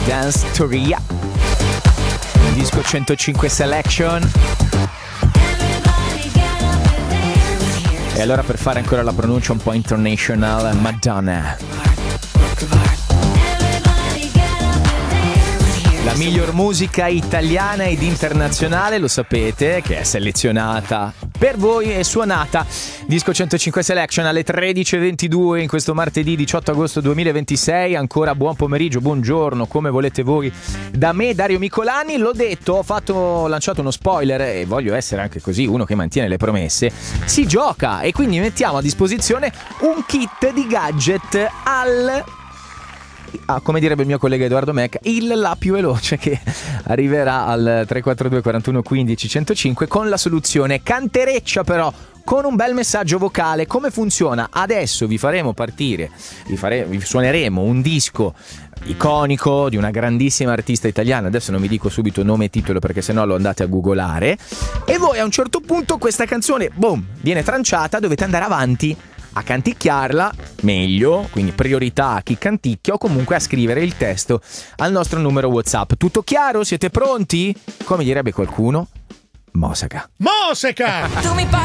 Dance Storia, disco 105 Selection. E allora, per fare ancora la pronuncia un po' international, Madonna. La miglior musica italiana ed internazionale, lo sapete, che è selezionata per voi e suonata. Disco 105 Selection alle 13.22 in questo martedì 18 agosto 2026. Ancora buon pomeriggio, buongiorno, come volete voi. Da me, Dario Micolani, l'ho detto, ho lanciato uno spoiler e voglio essere anche così uno che mantiene le promesse. Si gioca e quindi mettiamo a disposizione un kit di gadget come direbbe il mio collega Edoardo Mecca, la più veloce, che arriverà al 342 41 15 105 con la soluzione cantereccia, però con un bel messaggio vocale. Come funziona? Adesso vi faremo partire, vi suoneremo un disco iconico di una grandissima artista italiana. Adesso non vi dico subito nome e titolo perché sennò lo andate a googolare, e voi a un certo punto questa canzone, boom, viene tranciata, dovete andare avanti a canticchiarla meglio, quindi priorità a chi canticchia, o comunque a scrivere il testo al nostro numero WhatsApp. Tutto chiaro? Siete pronti? Come direbbe qualcuno, Mosca. Tu mi